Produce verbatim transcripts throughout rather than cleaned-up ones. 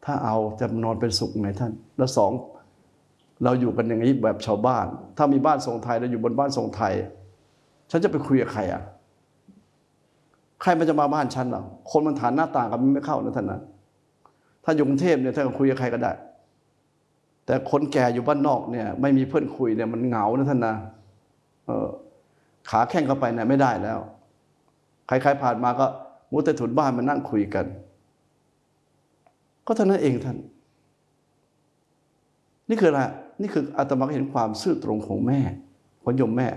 ถ้าเอาจะนอนเป็นสุขไงท่านแล้วสองเราอยู่กันอย่างนี้แบบชาวบ้านถ้ามีบ้านทรงไทยเราอยู่บนบ้านทรงไทยฉันจะไปคุยกับใครอ่ะใครมันจะมาบ้านฉันหรอคนมันฐานหน้าต่างกันไม่เข้านะท่านนะถ้าอยู่กรุงเทพเนี่ยท่านก็คุยกับใครก็ได้แต่คนแก่อยู่บ้านนอกเนี่ยไม่มีเพื่อนคุยเนี่ยมันเหงานะท่านนะเออขาแข้งเข้าไปเนี่ยไม่ได้แล้วใครๆผ่านมาก็มุดแต่ถุนบ้านมานั่งคุยกันก็เท่านั้นเองท่านนี่คืออะไรนี่คืออาตมาเห็นความซื่อตรงของแม่ของโยมแม่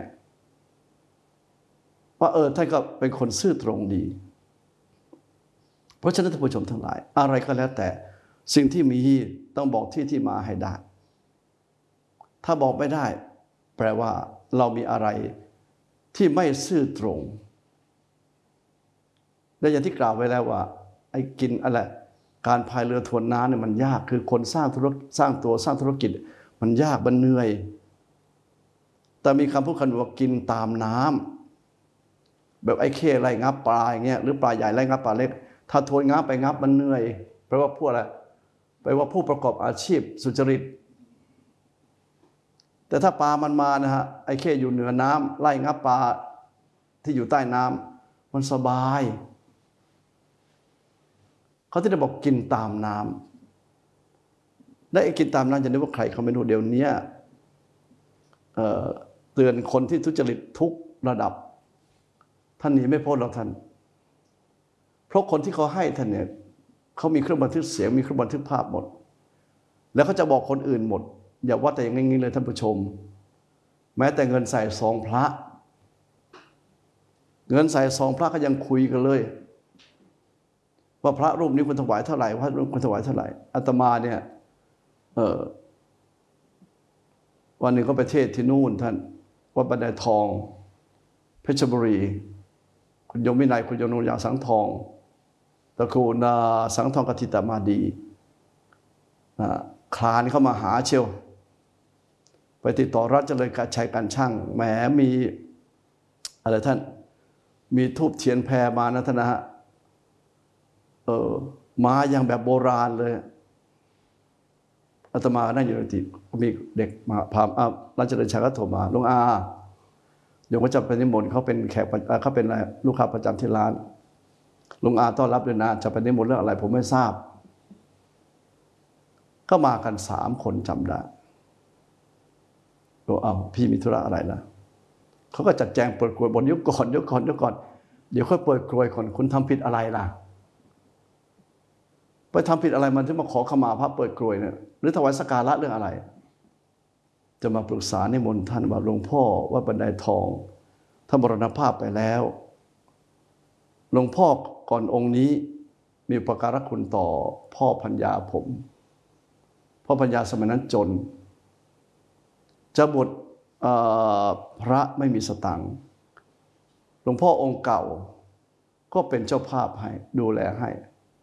ว่าเออท่านก็เป็นคนซื่อตรงดีเพราะฉะนั้นท่านผู้ชมทั้งหลายอะไรก็แล้วแต่สิ่งที่มีต้องบอกที่ที่มาให้ได้ถ้าบอกไม่ได้แปลว่าเรามีอะไรที่ไม่ซื่อตรงและอย่างที่กล่าวไว้แล้วว่าไอ้กินอะไรการพายเรือทวนน้ำเนี่ยมันยากคือคนสร้างธุรกิจสร้างตัวสร้างธุรกิจมันยากมันเหนื่อยแต่มีคำพูดคำว่ากินตามน้ำแบบไอ้เข้ไล่งับปลาอย่างเงี้ยหรือปลาใหญ่ไล่งับปลาเล็กถ้าทวนงับไปงับมันเหนื่อยแปลว่าพวกอะไรแปลว่าผู้ประกอบอาชีพสุจริตแต่ถ้าปลามันมานะฮะไอ้เข้อยู่เหนือน้ำไล่งับปลาที่อยู่ใต้น้ำมันสบายเขาที่ได้บอกกินตามน้ำและไอ้กินตามน้ำจะนึกว่าใครเขาไม่รู้เดี๋ยวนี้เอ่อเตือนคนที่ทุจริตทุกระดับท่านหนีไม่พ้นหรอกท่านเพราะคนที่เขาให้ท่านเนี่ยเขามีเครื่องบันทึกเสียงมีเครื่องบันทึกภาพหมดแล้วเขาจะบอกคนอื่นหมดอย่าว่าแต่อย่างงี้เลยท่านผู้ชมแม้แต่เงินใส่ซองพระเงินใส่ซองพระก็ยังคุยกันเลยว่าพระรูปนี้คุณถวายเท่าไหร่พระรูปคุณถวายเท่าไหร่อาตมาเนี่ยเออวันหนึ่งก็ไปเทศที่นู่นท่านวัดบันไดทองเพชรบุรีคุณโยมวินัยคุณโยมนุยาสังทองตระกูลสังทองกฐิตมาดีคลานเข้ามาหาเชียวไปติดต่อรัฐเจริญการชัยการช่างแหมมีอะไรท่านมีทูบเทียนแพรมานะท่านนะฮะเออมาอย่างแบบโบราณเลยอาตมานั่งอยู่ในที่มีเด็กมาพาอ่ารัชเจริญชัยก็โทรมาลุงอาโยมก็จะไปนิมนต์เขาเป็นแขกเขาเป็นลูกค้าประจำที่ร้านลุงอาต้อนรับด้วยนะจะไปนิมนต์เรื่องอะไรผมไม่ทราบก็มากันสามคนจำได้บอกเอาพี่มีธุระอะไรนะเขาก็จัดแจงเปิดกลวยบนยกก่อนยกก่อนยกก่อนเดี๋ยวค่อยเปิดกลวยก่อนคุณทำผิดอะไรล่ะไปทำผิดอะไรมันถึงมาขอขมาพระเปิดกลวยเนี่ยหรือถวายสักการะเรื่องอะไรจะมาปรึกษานิมนต์ท่านว่าหลวงพ่อว่าบันไดทองท่านมรณภาพไปแล้วหลวงพ่อก่อนองค์นี้มีอุปการะคุณต่อพ่อพัญญาผมพ่อพัญญาสมัยนั้นจนจะบวชพระไม่มีสตังค์หลวงพ่อองค์เก่าก็เป็นเจ้าภาพให้ดูแลให้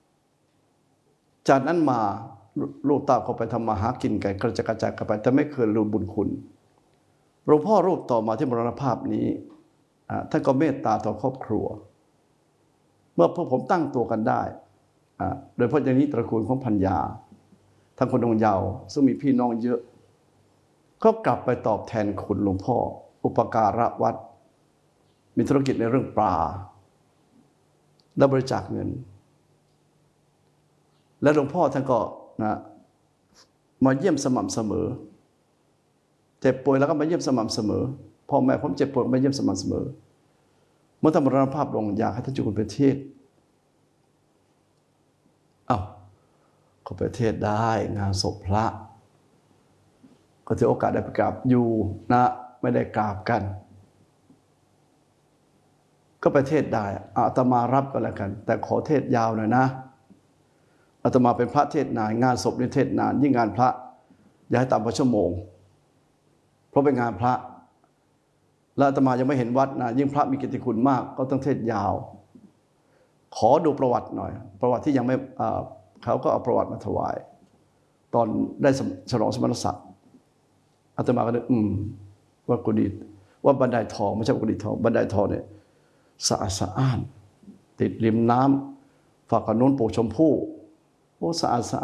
จากนั้นมาลูกเต้าเขาไปทำมาหากินกันกระจายกระจายกันไปแต่ไม่เคยรู้บุญคุณหลวงพ่อรูปต่อมาที่มรณภาพนี้ท่านก็เมตตาต่อครอบครัวเมื่อพวกผมตั้งตัวกันได้โดยเฉพาะอย่างนี้ตระกูลของพัญญาทั้งคนดงเยาว์ซึ่งมีพี่น้องเยอะก็กลับไปตอบแทนคุณหลวงพ่ออุปการะวัดมีธุรกิจในเรื่องปลาและบริจาคเงินและหลวงพ่อท่านก็นะมาเยี่ยมสม่ำเสมอเจ็บป่วยแล้วก็มาเยี่ยมสม่ำเสมอพ่อแม่ผมเจ็บป่วยมาเยี่ยมสม่ำเสมอเมื่อท่านมรณภาพลงอยากให้ท่านจุกุลไปเทศอ้าวก็ไปเทศได้งานศพพระก็ถือโอกาสได้ไปกราบอยู่นะไม่ได้กราบกันก็ไปเทศได้อาตมารับก็แล้วกันแต่ขอเทศยาวหน่อยนะอาตมาเป็นพระเทศนานงานศพนี่เทศนานยิ่งงานพระอย่าให้ต่ำกว่าชั่วโมงเพราะเป็นงานพระและอาตมายังไม่เห็นวัดนะยิ่งพระมีกิตติคุณมากก็ต้องเทศยาวขอดูประวัติหน่อยประวัติที่ยังไม่เขาก็เอาประวัติมาถวายตอนได้ฉลองสมณศักดิ์อาตมาก็นึกอืมว่ากุฏิว่าบันไดทองไม่ใช่กุฏิทองบันไดทองเนี่ยสะอาดสะอ้านติดริมน้ำฝากกับโน้นปลูกชมพู่โอ้สะอาดสะ